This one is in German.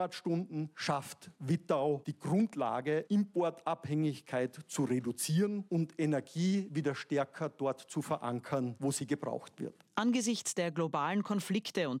Stunden schafft Wittau die Grundlage, Importabhängigkeit zu reduzieren und Energie wieder stärker dort zu verankern, wo sie gebraucht wird. Angesichts der globalen Konflikte und